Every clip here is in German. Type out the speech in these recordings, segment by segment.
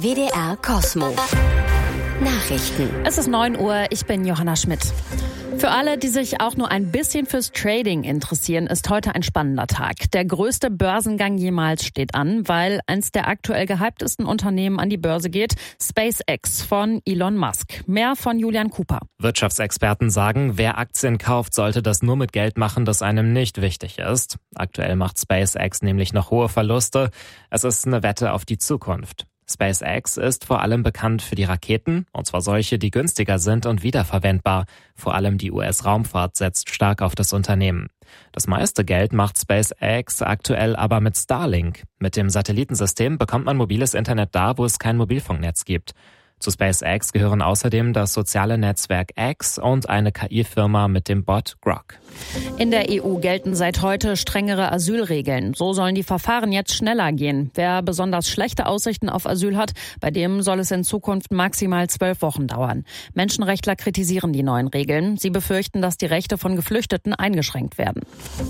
WDR Cosmo. Nachrichten. Es ist 9 Uhr, ich bin Johanna Schmidt. Für alle, die sich auch nur ein bisschen fürs Trading interessieren, ist heute ein spannender Tag. Der größte Börsengang jemals steht an, weil eins der aktuell gehyptesten Unternehmen an die Börse geht, SpaceX von Elon Musk. Mehr von Julian Cooper. Wirtschaftsexperten sagen, wer Aktien kauft, sollte das nur mit Geld machen, das einem nicht wichtig ist. Aktuell macht SpaceX nämlich noch hohe Verluste. Es ist eine Wette auf die Zukunft. SpaceX ist vor allem bekannt für die Raketen, und zwar solche, die günstiger sind und wiederverwendbar. Vor allem die US-Raumfahrt setzt stark auf das Unternehmen. Das meiste Geld macht SpaceX aktuell aber mit Starlink. Mit dem Satellitensystem bekommt man mobiles Internet da, wo es kein Mobilfunknetz gibt. Zu SpaceX gehören außerdem das soziale Netzwerk X und eine KI-Firma mit dem Bot Grok. In der EU gelten seit heute strengere Asylregeln. So sollen die Verfahren jetzt schneller gehen. Wer besonders schlechte Aussichten auf Asyl hat, bei dem soll es in Zukunft maximal 12 Wochen dauern. Menschenrechtler kritisieren die neuen Regeln. Sie befürchten, dass die Rechte von Geflüchteten eingeschränkt werden.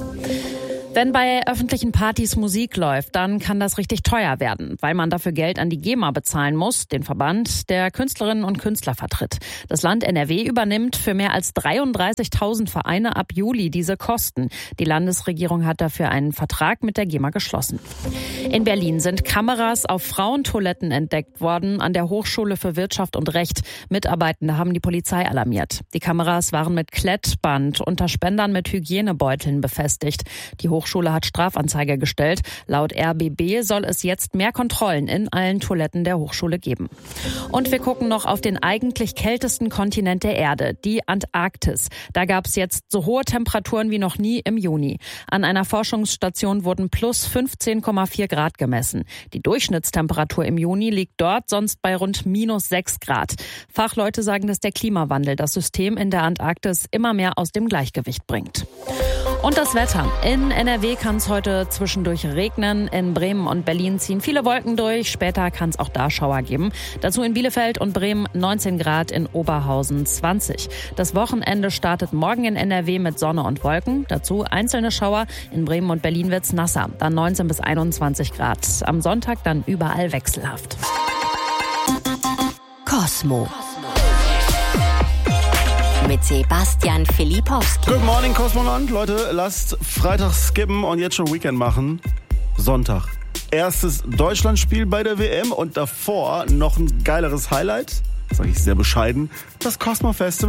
Wenn bei öffentlichen Partys Musik läuft, dann kann das richtig teuer werden, weil man dafür Geld an die GEMA bezahlen muss, den Verband, der Künstlerinnen und Künstler vertritt. Das Land NRW übernimmt für mehr als 33.000 Vereine ab Juli diese Kosten. Die Landesregierung hat dafür einen Vertrag mit der GEMA geschlossen. In Berlin sind Kameras auf Frauentoiletten entdeckt worden an der Hochschule für Wirtschaft und Recht. Mitarbeitende haben die Polizei alarmiert. Die Kameras waren mit Klettband unter Spendern mit Hygienebeuteln befestigt. Die Hochschule hat Strafanzeige gestellt. Laut RBB soll es jetzt mehr Kontrollen in allen Toiletten der Hochschule geben. Und wir gucken noch auf den eigentlich kältesten Kontinent der Erde, die Antarktis. Da gab es jetzt so hohe Temperaturen wie noch nie im Juni. An einer Forschungsstation wurden plus 15,4 Grad gemessen. Die Durchschnittstemperatur im Juni liegt dort sonst bei rund minus 6 Grad. Fachleute sagen, dass der Klimawandel das System in der Antarktis immer mehr aus dem Gleichgewicht bringt. Und das Wetter. In NRW kann es heute zwischendurch regnen. In Bremen und Berlin ziehen viele Wolken durch. Später kann es auch da Schauer geben. Dazu in Bielefeld und Bremen 19 Grad, in Oberhausen 20. Das Wochenende startet morgen in NRW mit Sonne und Wolken. Dazu einzelne Schauer. In Bremen und Berlin wird's nasser. Dann 19 bis 21 Grad. Am Sonntag dann überall wechselhaft. Cosmo. Mit Sebastian Filipowski. Good morning, Kosmoland. Leute, lasst Freitag skippen und jetzt schon Weekend machen. Sonntag. Erstes Deutschlandspiel bei der WM und davor noch ein geileres Highlight. Sag ich sehr bescheiden. Das Cosmo Festival.